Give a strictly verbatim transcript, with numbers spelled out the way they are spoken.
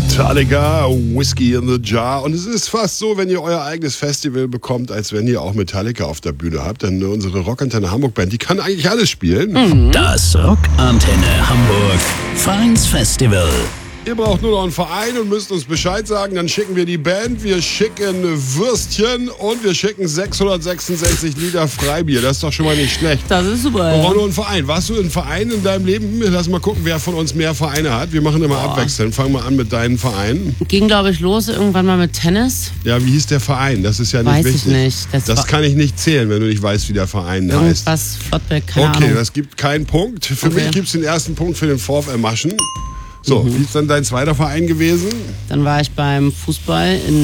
Metallica, Whiskey in the Jar. Und es ist fast so, wenn ihr euer eigenes Festival bekommt, als wenn ihr auch Metallica auf der Bühne habt. Denn unsere Rockantenne Hamburg Band, die kann eigentlich alles spielen. Mhm. Das Rockantenne Hamburg Vereinsfestival. Ihr braucht nur noch einen Verein und müsst uns Bescheid sagen. Dann schicken wir die Band, wir schicken Würstchen und wir schicken sechshundertsechsundsechzig Liter Freibier. Das ist doch schon mal nicht schlecht. Das ist super. Wir brauchen nur einen Verein. Warst du ein Verein in deinem Leben? Lass mal gucken, wer von uns mehr Vereine hat. Wir machen immer Boah. abwechselnd. Fangen wir an mit deinen Vereinen. Ging, glaube ich, los irgendwann mal mit Tennis. Ja, wie hieß der Verein? Das ist ja nicht Weiß wichtig. ich nicht. Das, Das kann ich nicht zählen, wenn du nicht weißt, wie der Verein heißt. irgendwas Flottbeck, keine Okay, Ahnung. das gibt keinen Punkt. Für Okay. mich gibt es den ersten Punkt für den VfL Maschen. So, Mhm. wie ist dann dein zweiter Verein gewesen? Dann war ich beim Fußball in